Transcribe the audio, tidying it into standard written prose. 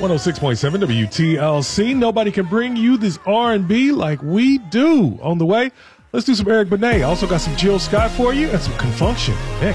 106.7 WTLC. Nobody can bring you this R&B like we do. On the way, let's do some Eric Benet. Also got some Jill Scott for you and some Confunction next.